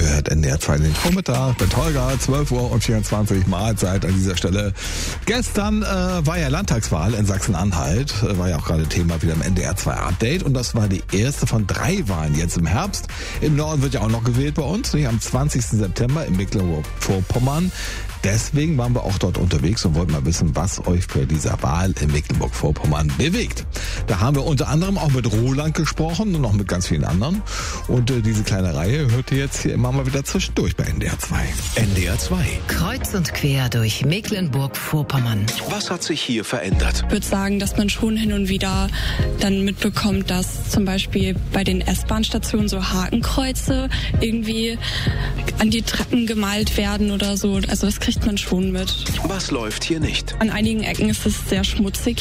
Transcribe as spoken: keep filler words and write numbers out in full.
Ihr hört N D R zwei den Vormittag mit Holger, zwölf Uhr und vierundzwanzig, Mahlzeit an dieser Stelle. Gestern äh, war ja Landtagswahl in Sachsen-Anhalt, äh, war ja auch gerade Thema wieder im N D R zwei Update und das war die erste von drei Wahlen jetzt im Herbst. Im Norden wird ja auch noch gewählt bei uns, nicht? Am zwanzigsten September in Mecklenburg-Vorpommern. Deswegen waren wir auch dort unterwegs und wollten mal wissen, was euch für diese Wahl in Mecklenburg-Vorpommern bewegt. Da haben wir unter anderem auch mit Roland gesprochen und noch mit ganz vielen anderen. Und äh, diese kleine Reihe hört ihr jetzt hier immer mal wieder zwischendurch bei N D R zwei. N D R zwei. Kreuz und quer durch Mecklenburg-Vorpommern. Was hat sich hier verändert? Ich würde sagen, dass man schon hin und wieder dann mitbekommt, dass zum Beispiel bei den S-Bahn-Stationen so Hakenkreuze irgendwie an die Treppen gemalt werden oder so. Also das kriegt man schon mit. Was läuft hier nicht? An einigen Ecken ist es sehr schmutzig